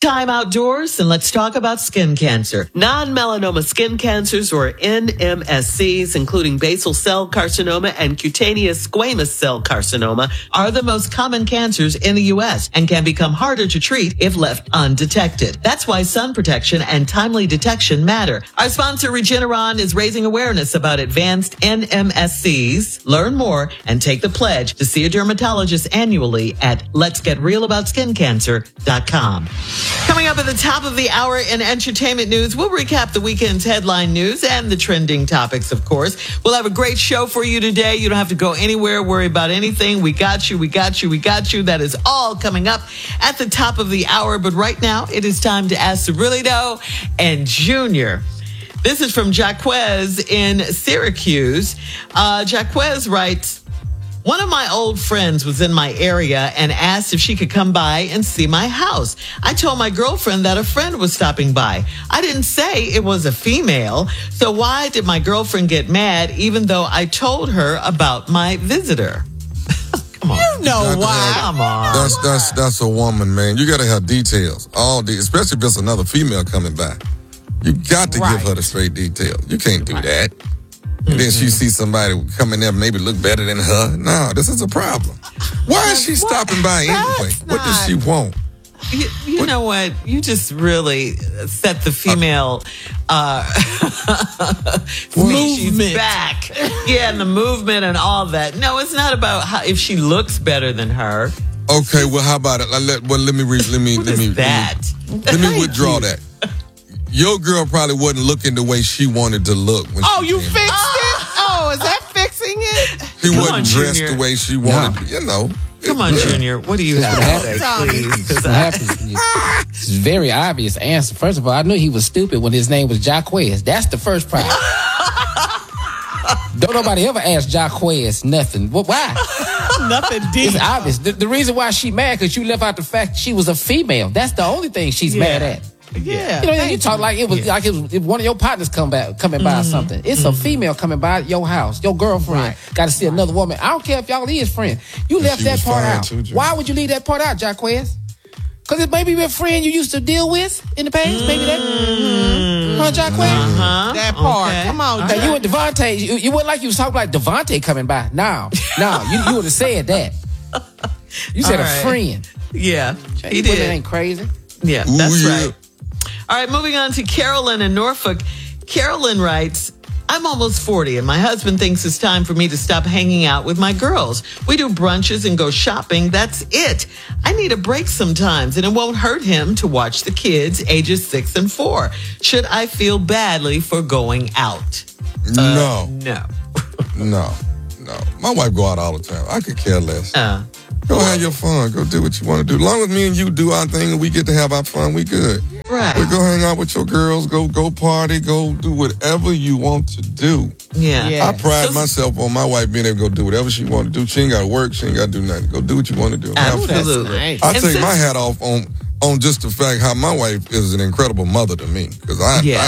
time outdoors and let's talk about skin cancer. Non-melanoma skin cancers, or NMSCs, including basal cell carcinoma and cutaneous squamous cell carcinoma, are the most common cancers in the U.S. and can become harder to treat if left undetected. That's why sun protection and timely detection matter. Our sponsor, Regeneron, is raising awareness about advanced NMSCs. Learn more and take the pledge to see a dermatologist annually at letsgetrealaboutSkinCancer.com. Coming up at the top of the hour in entertainment news, we'll recap the weekend's headline news and the trending topics, of course. We'll have a great show for you today. You don't have to go anywhere, worry about anything. We got you, we got you, we got you. That is all coming up at the top of the hour. But right now, it is time to ask Cirillo and Junior. This is from Jaquez in Syracuse. Jaquez writes, one of my old friends was in my area and asked if she could come by and see my house. I told my girlfriend that a friend was stopping by. I didn't say it was a female. So why did my girlfriend get mad even though I told her about my visitor? Come on. You know why. Come on. That's a woman, man. You got to have details. Especially if it's another female coming by. You got to give her the straight details. You can't do that. And then she sees somebody come in there maybe look better than her. No, this is a problem. Why is she stopping by anyway? What does she want? You know what? You just really set the female species back. Yeah, and the movement and all that. No, it's not about if she looks better than her. Okay, well, how about it? Let me withdraw that. Your girl probably wasn't looking the way she wanted to look. When you fixed it? Oh, is that fixing it? She wasn't dressed the way she wanted, you know. Come on, Junior. What do you have to say, please? What happens? It's a very obvious answer. First of all, I knew he was stupid when his name was Jaquez. That's the first problem. Don't nobody ever ask Jaquez nothing. Why? Nothing deep. It's obvious. The reason why she mad because you left out the fact she was a female. That's the only thing she's mad at. Yeah. You know, you talk like it was if one of your partners coming by or something. It's a female coming by your house. Your girlfriend got to see another woman. I don't care if y'all is friends. You left that part out. Why would you leave that part out, Jaquez? Because it may be a friend you used to deal with in the past. Maybe that. Huh, Jaquez? That part. Okay. Come on, Now, you and Devontae, you wasn't like you was talking like Devontae coming by. No, you would have said that. You said a friend. Yeah, he did. did. It ain't crazy. Yeah, that's right. All right, moving on to Carolyn in Norfolk. Carolyn writes, I'm almost 40 and my husband thinks it's time for me to stop hanging out with my girls. We do brunches and go shopping. That's it. I need a break sometimes and it won't hurt him to watch the kids ages 6 and 4. Should I feel badly for going out? No. No. My wife go out all the time. I could care less. Go have your fun. Go do what you want to do. As long as me and you do our thing and we get to have our fun, we good. Right. We go hang out with your girls. Go party. Go do whatever you want to do. Yeah. I pride myself on my wife being able to go do whatever she want to do. She ain't got to work. She ain't got to do nothing. Go do what you want to do. Absolutely. I take my hat off on just the fact how my wife is an incredible mother to me. Because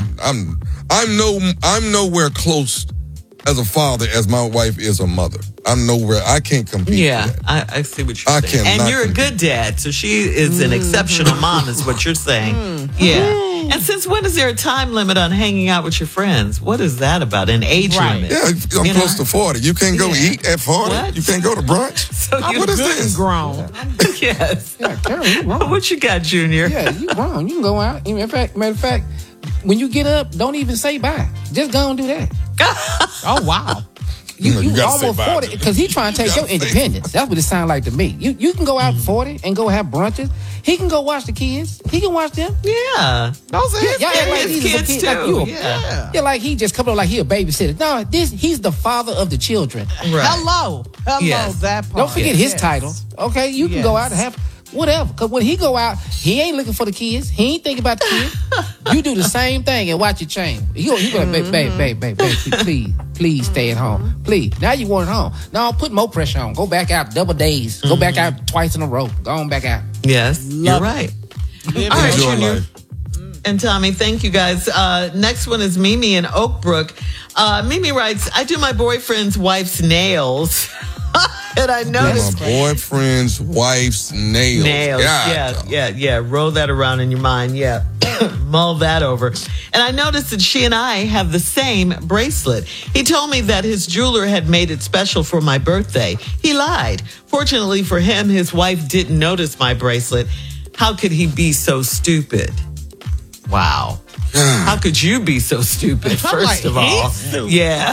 I'm nowhere close as a father as my wife is a mother. I'm nowhere. I can't compete. Yeah, I see what you're saying. And you're a good dad, so she is an exceptional mom, is what you're saying. Yeah. And since when is there a time limit on hanging out with your friends? What is that about? An age limit? Yeah, I'm close to 40. You can't go eat at 40. What? You can't go to brunch. So you're what is good this? and grown. Yes. Yeah, Carol, you wrong. What you got, Junior? Yeah, you wrong. You can go out. Matter of fact, when you get up, don't even say bye. Just go and do that. Oh, wow. You gotta almost 40 because he trying to take your independence. That's what it sounds like to me. You can go out 40 and go have brunches. He can go watch the kids. He can watch them. Yeah. Those are his Y'all act like he's kids a kid, too. like you. Yeah. Like he just come up like he a babysitter. No, he's the father of the children. Right. Hello, Yes. that part. Don't forget his title. Okay, you can go out and have whatever. Because when he go out, he ain't looking for the kids. He ain't thinking about the kids. You do the same thing and watch your chain. You gonna babe, please stay at home. Please. Now you want it home. No, put more pressure on. Go back out double days. Go back out twice in a row. Go on back out. Yes, you're right. All right, Enjoy Junior. life. And Tommy, thank you guys. Next one is Mimi in Oak Brook. Mimi writes, I do my boyfriend's wife's nails. And I noticed my boyfriend's wife's nails. Yeah. Roll that around in your mind. Yeah. Mull that over. And I noticed that she and I have the same bracelet. He told me that his jeweler had made it special for my birthday. He lied. Fortunately for him, his wife didn't notice my bracelet. How could he be so stupid? Wow. How could you be so stupid, first of all? Yeah.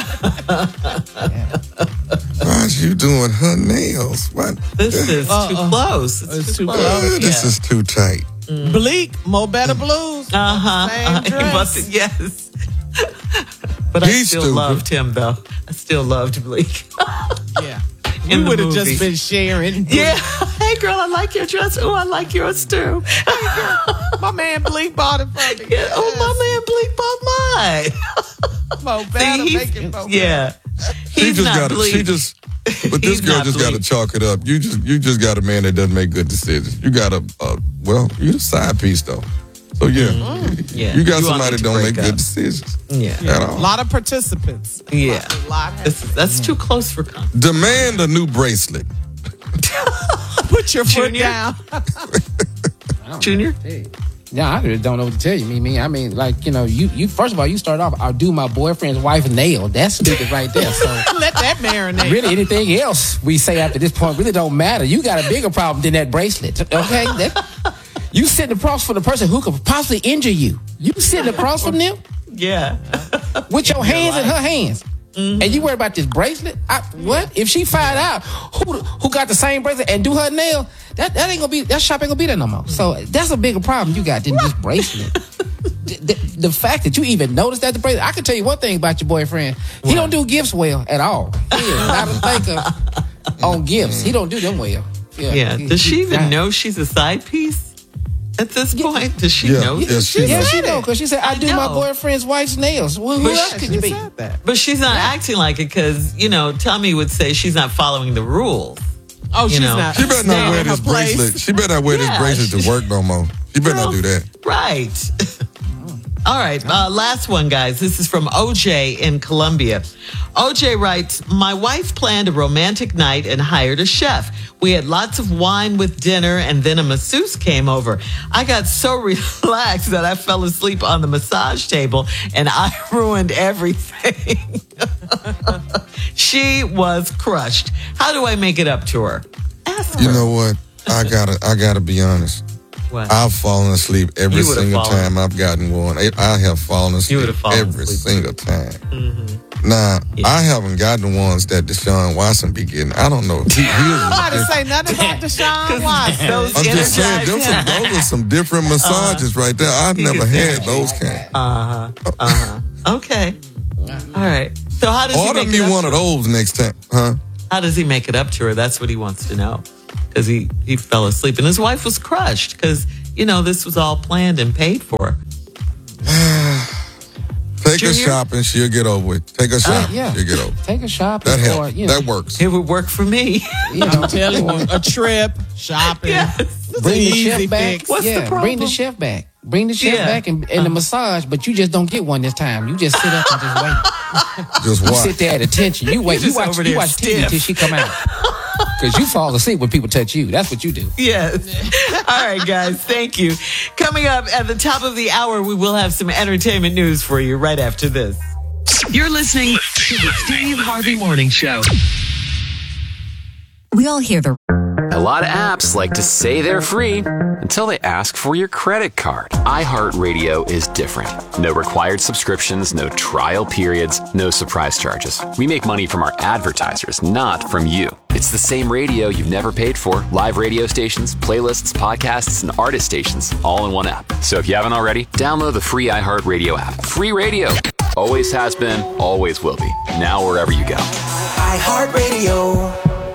Why's you doing her nails? What? This is too close. It's too close. This is too tight. Bleak, Mo Better Blues. Same dress. Yes. But I still loved him, though. I still loved Bleak. Yeah. We would have just been sharing. Yeah. Hey, girl, I like your dress. Oh, I like yours, too. My man Bleak bought it for me. Yeah. Oh, my man Bleak bought mine. Mo Better making Mo Yeah. But this girl just got to chalk it up. You just got a man that doesn't make good decisions. You got you're the side piece, though. So, you got somebody that don't make good decisions. Yeah. At all. A lot of participants. Yeah. That's too close for comfort. Demand a new bracelet. Put your foot down. Junior? Yeah, I really don't know what to tell you, Mimi. I mean, like, you first of all, you start off, I'll do my boyfriend's wife's nail. That's stupid right there. So let that marinate. Really, anything else we say after this point really don't matter. You got a bigger problem than that bracelet, okay? You sitting across from the person who could possibly injure you. You sitting across from them? Yeah. With your hands in her hands. Mm-hmm. And you worry about this bracelet? What? If she find out who got the same bracelet and do her nail, that shop ain't gonna be there no more. So that's a bigger problem you got than this bracelet. The fact that you even noticed that the bracelet, I can tell you one thing about your boyfriend. He don't do gifts well at all. He is not a thinker on gifts. He don't do them well. Yeah. Does she even know she's a side piece? At this point, does she know? She knows because she said, I do my boyfriend's wife's nails. Well, who else could you be? But she's not acting like it because, Tommy would say she's not following the rules. Oh, she's not. She better not wear this bracelet. She better not wear this bracelet to work no more. She better not do that. Right. All right. Last one, guys. This is from OJ in Colombia. OJ writes, my wife planned a romantic night and hired a chef. We had lots of wine with dinner and then a masseuse came over. I got so relaxed that I fell asleep on the massage table and I ruined everything. She was crushed. How do I make it up to her? Ask her. You know what? I gotta be honest. What? I've fallen asleep every single time I've gotten one. I have fallen asleep every single time. Mm-hmm. Now, I haven't gotten the ones that Deshaun Watson be getting. I don't know. I'm about to say nothing about Deshaun Watson. I'm just saying, those are some different massages right there. I've never had those kind. Okay. All right. So how does he make it up? Order me one of those next time, huh? How does he make it up to her? That's what he wants to know. Because he fell asleep and his wife was crushed because, this was all planned and paid for. Take her shopping, she'll get over it. Take her shopping, she'll get over it. Take a shopping. That helps. That works. It would work for me. I'm telling you, a trip, shopping. Yes. Bring the chef back. What's the problem? Bring the chef back. Bring the chef back and the massage, but you just don't get one this time. You just sit up and just wait. Just watch. You sit there at attention. You wait. You watch TV till she come out. Because you fall asleep when people touch you. That's what you do. Yes. All right, guys. Thank you. Coming up at the top of the hour, we will have some entertainment news for you right after this. You're listening to the Steve Harvey Morning Show. We all hear the... A lot of apps like to say they're free until they ask for your credit card. iHeartRadio is different. No required subscriptions, no trial periods, no surprise charges. We make money from our advertisers, not from you. It's the same radio you've never paid for. Live radio stations, playlists, podcasts, and artist stations, all in one app. So if you haven't already, download the free iHeartRadio app. Free radio. Always has been, always will be. Now wherever you go. iHeartRadio.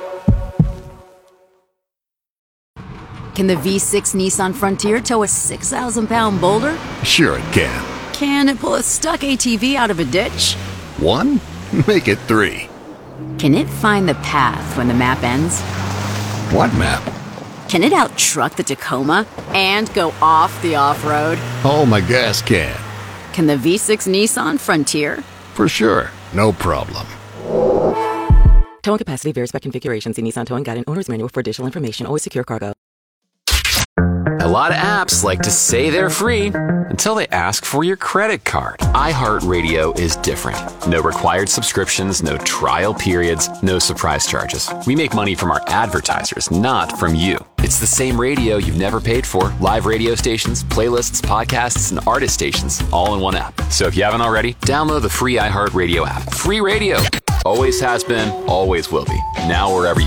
Can the V6 Nissan Frontier tow a 6,000-pound boulder? Sure it can. Can it pull a stuck ATV out of a ditch? 1? Make it 3. Can it find the path when the map ends? What map? Can it out-truck the Tacoma and go off the off-road? Oh, my gas can. Can the V6 Nissan Frontier? For sure. No problem. Towing capacity varies by configuration. See Nissan Towing Guide and Owner's Manual for additional information. Always secure cargo. A lot of apps like to say they're free until they ask for your credit card. iHeartRadio is different. No required subscriptions, no trial periods, no surprise charges. We make money from our advertisers, not from you. It's the same radio you've never paid for. Live radio stations, playlists, podcasts, and artist stations, all in one app. So if you haven't already, download the free iHeartRadio app. Free radio. Always has been, always will be. Now wherever you